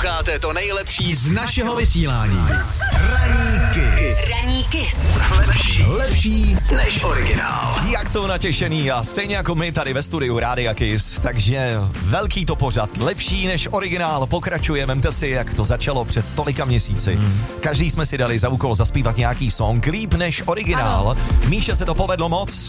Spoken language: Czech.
Posloucháte to nejlepší z našeho vysílání. Ranní Kiss. Ranní Kiss. Lepší než originál. Jak jsou natěšený a stejně jako my tady ve studiu Rádia Kiss, takže velký to pořad, lepší než originál, pokračuje, vemte si, jak to začalo před tolika měsíci. Každý jsme si dali za úkol zaspívat nějaký song líp než originál. Míše se to povedlo moc,